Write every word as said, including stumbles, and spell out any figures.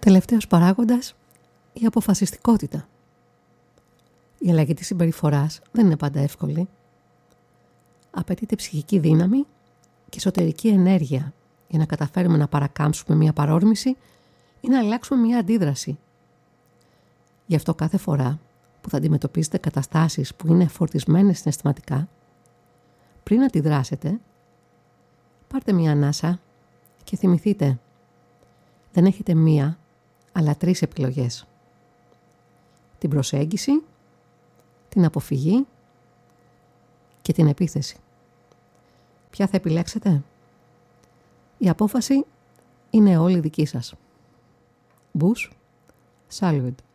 Τελευταίος παράγοντας, η αποφασιστικότητα. Η αλλαγή της συμπεριφοράς δεν είναι πάντα εύκολη. Απαιτείται ψυχική δύναμη και εσωτερική ενέργεια για να καταφέρουμε να παρακάμψουμε μια παρόρμηση ή να αλλάξουμε μια αντίδραση. Γι' αυτό κάθε φορά που θα αντιμετωπίσετε καταστάσεις που είναι φορτισμένες συναισθηματικά, πριν αντιδράσετε, πάρτε μια ανάσα και θυμηθείτε, δεν έχετε μία, αλλά τρεις επιλογές. Την προσέγγιση, την αποφυγή και την επίθεση. Ποια θα επιλέξετε? Η απόφαση είναι όλη δική σας. Μπούς Σάλουιντ.